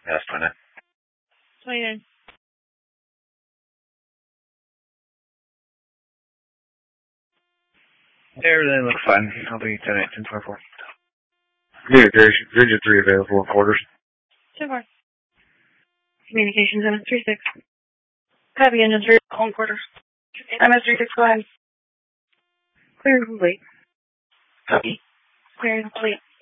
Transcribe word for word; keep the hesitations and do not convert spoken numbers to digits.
Yeah, that's twenty-nine. twenty-nine. Everything looks fine. I'll be ten eight, ten twenty-four. Communication, Virgin three available in quarters. So far. Communications, M S three six. Copy, engine three, home quarters. M S three six, go ahead. Clear and complete. Copy. Clear and complete.